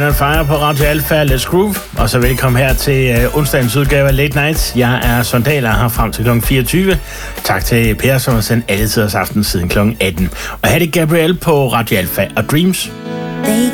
Fire på Radio Alpha. Let's groove. Og så velkommen her til onsdagens udgave af Late Night. Jeg er Sondaler her frem til kl. 24. Tak til Per, som har sendt alle tiders aften siden kl. 18. Og her er det Gabriel på Radio Alpha og Dreams.